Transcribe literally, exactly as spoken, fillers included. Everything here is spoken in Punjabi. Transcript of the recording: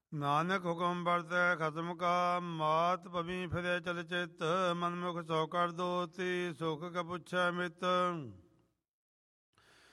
ਨਾਨਕ ਹੁਕਮ ਵਰਤੈ ਖਸਮ ਕਾ, ਮਾਤ ਭਵੀ ਫਿਰੇ ਚਲ ਚਿਤ, ਮਨਮੁਖ ਸੋ ਕਰ ਦੋਤੀ, ਸੁਖ ਕ ਪੁੱਛੈ ਮਿਤ।